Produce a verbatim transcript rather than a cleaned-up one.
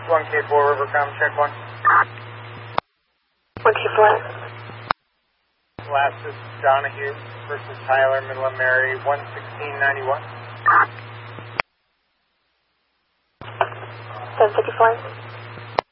one K four Rivercom, check one. one K four. Last is Donahue versus Tyler, Middle of Mary, one sixteen ninety-one. seven fifty-four.